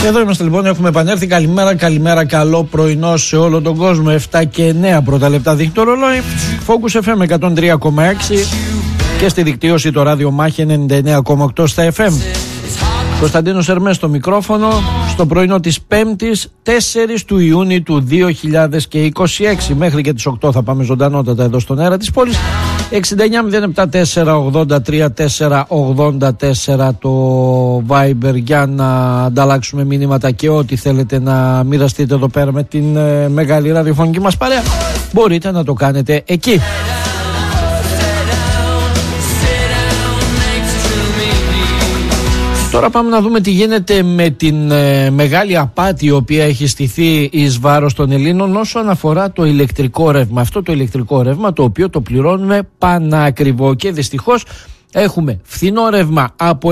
Εδώ είμαστε λοιπόν, έχουμε επανέλθει. Καλημέρα, καλό πρωινό σε όλο τον κόσμο. 7 και 9 πρώτα λεπτά δείχνει το ρολόι. Focus FM 103,6 και στη δικτύωση το ράδιο Μάχη 99,8 στα FM. Κωνσταντίνος Ερμές στο μικρόφωνο, στο πρωινό της 5ης 4 του Ιούνιου του 2026. Μέχρι και τις 8 θα πάμε ζωντανότατα εδώ στον αέρα της πόλης. 69-07-483-484 το Viber για να ανταλλάξουμε μηνύματα και ό,τι θέλετε να μοιραστείτε εδώ πέρα με την μεγάλη ραδιοφωνική μας παρέα. Μπορείτε να το κάνετε εκεί. Τώρα πάμε να δούμε τι γίνεται με την μεγάλη απάτη η οποία έχει στηθεί εις βάρος των Ελλήνων όσον αφορά το ηλεκτρικό ρεύμα. Αυτό το ηλεκτρικό ρεύμα το οποίο το πληρώνουμε πανάκριβο και δυστυχώς έχουμε φθηνό ρεύμα από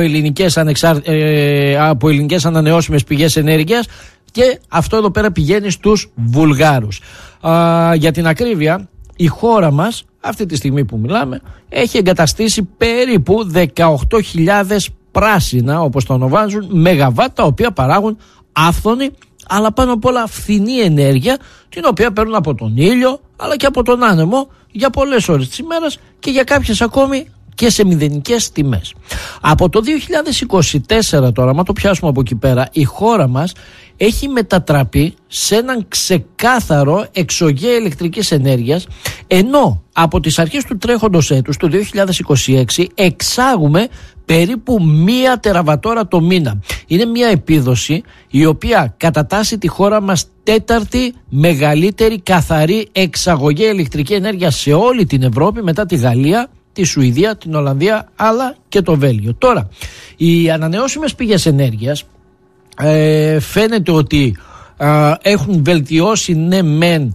ελληνικές ανανεώσιμες πηγές ενέργειας και αυτό εδώ πέρα πηγαίνει στους Βουλγάρους. Για την ακρίβεια, η χώρα μας αυτή τη στιγμή που μιλάμε έχει εγκαταστήσει περίπου 18.000 πράσινα, όπως το ονομάζουν, μεγαβάτ, τα οποία παράγουν άφθονη αλλά πάνω απ' όλα φθηνή ενέργεια, την οποία παίρνουν από τον ήλιο αλλά και από τον άνεμο για πολλές ώρες της ημέρας και για κάποιες ακόμη και σε μηδενικές τιμές. Από το 2024 τώρα, μα το πιάσουμε από εκεί πέρα, η χώρα μας έχει μετατραπεί σε έναν ξεκάθαρο εξογέα ηλεκτρικής ενέργειας, ενώ από τις αρχές του τρέχοντος έτους, το 2026, εξάγουμε περίπου 1 τεραβατόρα το μήνα. Είναι μια επίδοση η οποία κατατάσσει τη χώρα μας τέταρτη μεγαλύτερη καθαρή εξαγωγέα ηλεκτρική ενέργεια σε όλη την Ευρώπη, μετά τη Γαλλία, τη Σουηδία, την Ολλανδία αλλά και το Βέλγιο. Τώρα, οι ανανεώσιμες πηγές ενέργειας φαίνεται ότι έχουν βελτιώσει ναι μεν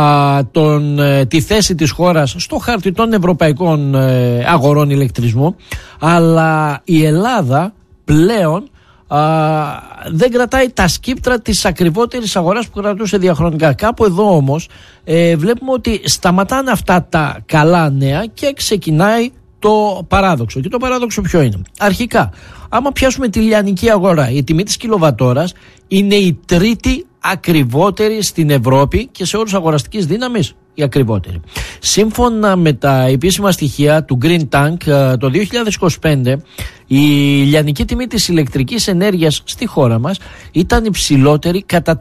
τη θέση της χώρας στο χάρτη των ευρωπαϊκών αγορών ηλεκτρισμού, αλλά η Ελλάδα πλέον δεν κρατάει τα σκύπτρα της ακριβότερης αγοράς που κρατούσε διαχρονικά. Κάπου εδώ όμως βλέπουμε ότι σταματάνε αυτά τα καλά νέα και ξεκινάει το παράδοξο. Και το παράδοξο ποιο είναι? Αρχικά, άμα πιάσουμε τη λιανική αγορά, η τιμή της κιλοβατόρας είναι η τρίτη ακριβότερη στην Ευρώπη και σε όρους αγοραστικής δύναμης η ακριβότερη. Σύμφωνα με τα επίσημα στοιχεία του Green Tank, το 2025 η λιανική τιμή της ηλεκτρικής ενέργειας στη χώρα μας ήταν υψηλότερη κατά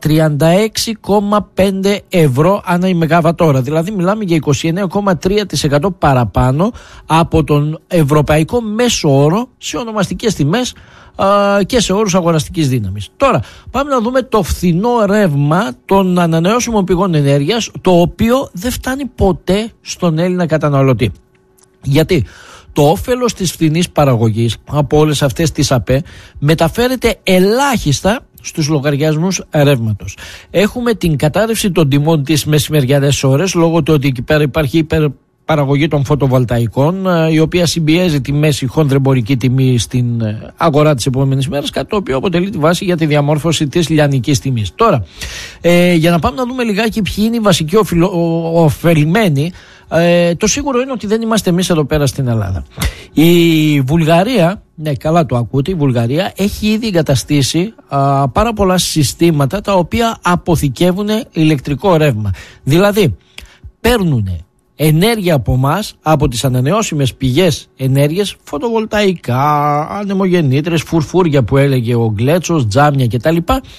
36,5 ευρώ ανά η μεγαβατόρα. Δηλαδή μιλάμε για 29,3% παραπάνω από τον ευρωπαϊκό μέσο όρο σε ονομαστικές τιμές και σε όρους αγοραστικής δύναμης. Τώρα πάμε να δούμε το φθηνό ρεύμα των ανανεώσιμων πηγών ενέργειας, το οποίο δεν φτάνει ποτέ στον Έλληνα καταναλωτή. Γιατί το όφελος της φθηνής παραγωγής από όλες αυτές τις ΑΠΕ μεταφέρεται ελάχιστα στους λογαριασμούς ρεύματος. Έχουμε την κατάρρευση των τιμών τις μεσημεριανές ώρες, λόγω του ότι εκεί πέρα υπάρχει υπερπαραγωγή των φωτοβολταϊκών, η οποία συμπιέζει τη μέση χονδρεμπορική τιμή στην αγορά της επόμενης μέρας, κάτι το οποίο αποτελεί τη βάση για τη διαμόρφωση της λιανικής τιμής. Τώρα, για να πάμε να δούμε λιγάκι ποιοι είναι οι βασικοί ωφελημένοι, το σίγουρο είναι ότι δεν είμαστε εμείς εδώ πέρα στην Ελλάδα. Η Βουλγαρία, ναι, καλά το ακούτε, η Βουλγαρία έχει ήδη εγκαταστήσει πάρα πολλά συστήματα τα οποία αποθηκεύουν ηλεκτρικό ρεύμα. Δηλαδή παίρνουν ενέργεια από εμάς, από τις ανανεώσιμες πηγές ενέργειας, φωτοβολταϊκά, ανεμογεννήτρες, φουρφούρια που έλεγε ο Γκλέτσος, τζάμια κτλ.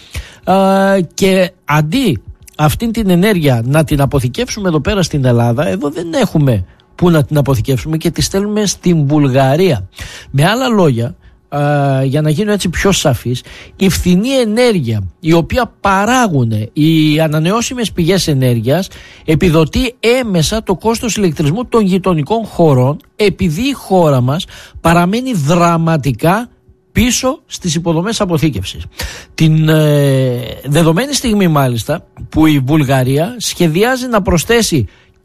Και αντί αυτήν την ενέργεια να την αποθηκεύσουμε εδώ πέρα στην Ελλάδα, εδώ δεν έχουμε που να την αποθηκεύσουμε και τη στέλνουμε στην Βουλγαρία. Με άλλα λόγια, για να γίνω έτσι πιο σαφής, η φθηνή ενέργεια η οποία παράγουν οι ανανεώσιμες πηγές ενέργειας επιδοτεί έμεσα το κόστος ηλεκτρισμού των γειτονικών χωρών, επειδή η χώρα μας παραμένει δραματικά πίσω στις υποδομές αποθήκευσης. Την δεδομένη στιγμή μάλιστα που η Βουλγαρία σχεδιάζει να προσθέσει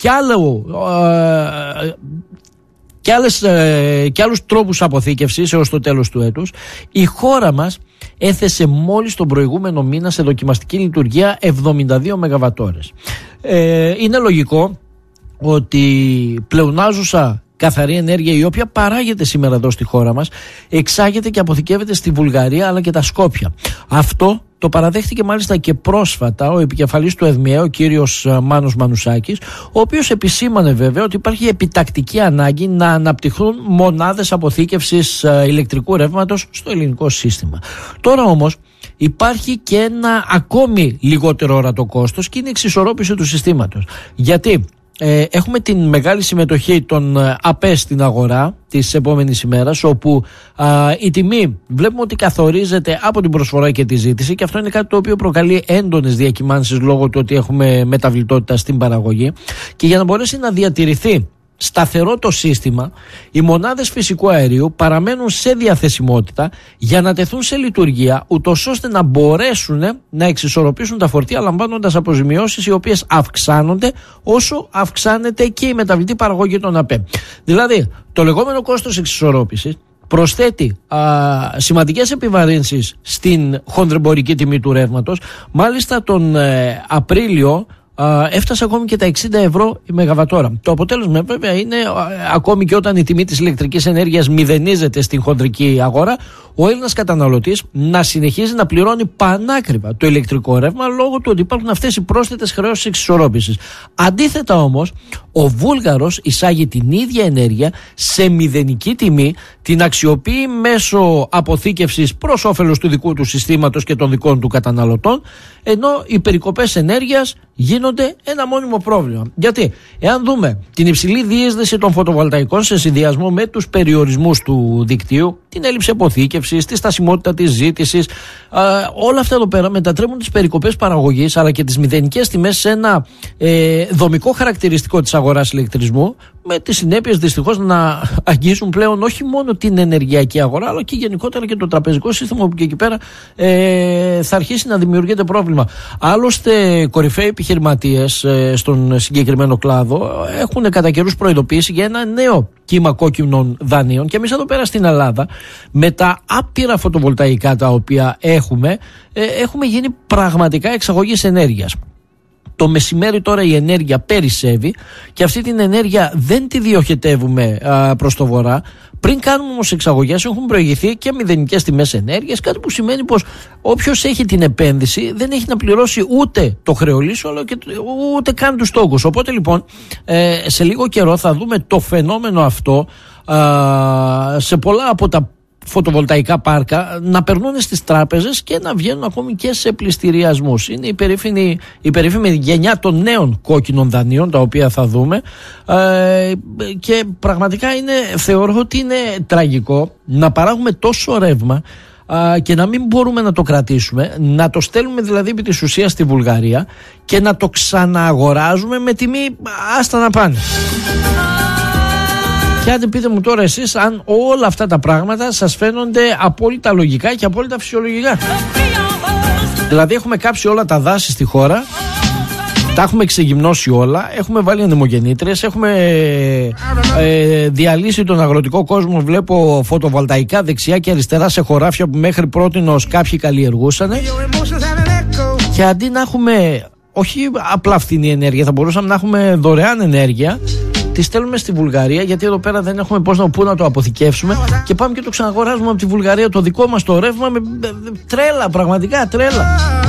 και άλλους τρόπους αποθήκευσης έως το τέλος του έτους, η χώρα μας έθεσε μόλις τον προηγούμενο μήνα σε δοκιμαστική λειτουργία 72 μεγαβατόρες. Είναι λογικό ότι πλεονάζουσα καθαρή ενέργεια, η οποία παράγεται σήμερα εδώ στη χώρα μας, εξάγεται και αποθηκεύεται στη Βουλγαρία αλλά και τα Σκόπια. Αυτό το παραδέχτηκε μάλιστα και πρόσφατα ο επικεφαλής του ΕΔΜΙΑ, ο κύριος Μάνος Μανουσάκης, ο οποίος επισήμανε βέβαια ότι υπάρχει επιτακτική ανάγκη να αναπτυχθούν μονάδες αποθήκευσης ηλεκτρικού ρεύματος στο ελληνικό σύστημα. Τώρα όμως υπάρχει και ένα ακόμη λιγότερο ορατό κόστος και είναι η εξισορρόπηση του συστήματος. Γιατί έχουμε την μεγάλη συμμετοχή των ΑΠΕ στην αγορά της επόμενης ημέρας, όπου η τιμή βλέπουμε ότι καθορίζεται από την προσφορά και τη ζήτηση, και αυτό είναι κάτι το οποίο προκαλεί έντονες διακυμάνσεις λόγω του ότι έχουμε μεταβλητότητα στην παραγωγή. Και για να μπορέσει να διατηρηθεί σταθερό το σύστημα, οι μονάδες φυσικού αερίου παραμένουν σε διαθεσιμότητα για να τεθούν σε λειτουργία, ούτως ώστε να μπορέσουν να εξισορροπήσουν τα φορτία, λαμβάνοντας αποζημιώσεις οι οποίες αυξάνονται όσο αυξάνεται και η μεταβλητή παραγωγή των ΑΠΕ. Δηλαδή, το λεγόμενο κόστος εξισορρόπησης προσθέτει σημαντικές επιβαρύνσεις στην χονδρεμπορική τιμή του ρεύματος. Μάλιστα τον Απρίλιο έφτασε ακόμη και τα 60 ευρώ η μεγαβατόρα. Το αποτέλεσμα βέβαια είναι, ακόμη και όταν η τιμή της ηλεκτρικής ενέργειας μηδενίζεται στην χοντρική αγορά, ο Έλληνας καταναλωτής να συνεχίζει να πληρώνει πανάκριβα το ηλεκτρικό ρεύμα λόγω του ότι υπάρχουν αυτές οι πρόσθετες χρεώσεις εξισορρόπησης. Αντίθετα όμως, ο Βούλγαρος εισάγει την ίδια ενέργεια σε μηδενική τιμή, την αξιοποιεί μέσω αποθήκευσης προς όφελος του δικού του συστήματος και των δικών του καταναλωτών, ενώ οι περικοπές ενέργειας γίνονται ένα μόνιμο πρόβλημα. Γιατί, εάν δούμε την υψηλή διείσδυση των φωτοβολταϊκών σε συνδυασμό με τους περιορισμούς του δικτύου, την έλλειψη αποθήκευσης, τη στασιμότητα της ζήτησης, όλα αυτά εδώ πέρα μετατρέπουν τις περικοπές παραγωγής αλλά και τις μηδενικές τιμές σε ένα δομικό χαρακτηριστικό της αγοράς ηλεκτρισμού, με τις συνέπειες δυστυχώς να αγγίζουν πλέον όχι μόνο την ενεργειακή αγορά, αλλά και γενικότερα και το τραπεζικό σύστημα, που και εκεί πέρα θα αρχίσει να δημιουργείται πρόβλημα. Άλλωστε, κορυφαίοι επιχειρηματίες στον συγκεκριμένο κλάδο έχουν κατά καιρούς προειδοποιήσει για ένα νέο κύμα κόκκινων δανείων, και εμείς εδώ πέρα στην Ελλάδα, με τα άπειρα φωτοβολταϊκά τα οποία έχουμε γίνει πραγματικά εξαγωγής ενέργειας. Το μεσημέρι τώρα η ενέργεια περισσεύει και αυτή την ενέργεια δεν τη διοχετεύουμε προς το βορρά. Πριν κάνουμε όμως εξαγωγές έχουν προηγηθεί και μηδενικές τιμές ενέργειας, κάτι που σημαίνει πως όποιος έχει την επένδυση δεν έχει να πληρώσει ούτε το χρεολύσιο αλλά και ούτε καν τους τόκους. Οπότε λοιπόν σε λίγο καιρό θα δούμε το φαινόμενο αυτό σε πολλά από τα φωτοβολταϊκά πάρκα να περνούν στις τράπεζες και να βγαίνουν ακόμη και σε πληστηριασμούς. Είναι η περίφημη γενιά των νέων κόκκινων δανείων, τα οποία θα δούμε, και πραγματικά θεωρώ ότι είναι τραγικό να παράγουμε τόσο ρεύμα και να μην μπορούμε να το κρατήσουμε, να το στέλνουμε δηλαδή επί της ουσίας στη Βουλγαρία και να το ξανααγοράζουμε με τιμή άστα να πάνε. Και άντε πείτε μου τώρα εσείς αν όλα αυτά τα πράγματα σας φαίνονται απόλυτα λογικά και απόλυτα φυσιολογικά. Δηλαδή έχουμε κάψει όλα τα δάση στη χώρα, τα έχουμε ξεγυμνώσει όλα, έχουμε βάλει ανεμογεννήτριες, έχουμε διαλύσει τον αγροτικό κόσμο. Βλέπω φωτοβολταϊκά δεξιά και αριστερά σε χωράφια που μέχρι πρότινος κάποιοι καλλιεργούσαν. Και αντί να έχουμε όχι απλά φθηνή ενέργεια, θα μπορούσαμε να έχουμε δωρεάν ενέργεια, τη στέλνουμε στη Βουλγαρία, γιατί εδώ πέρα δεν έχουμε πού να το αποθηκεύσουμε, και πάμε και το ξαναγοράζουμε από τη Βουλγαρία το δικό μας το ρεύμα με τρέλα, πραγματικά τρέλα.